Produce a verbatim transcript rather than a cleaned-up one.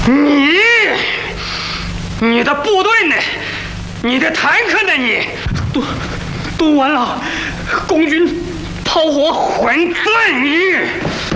你，你的部队呢？你的坦克呢？你都都完了，共军炮火混战你。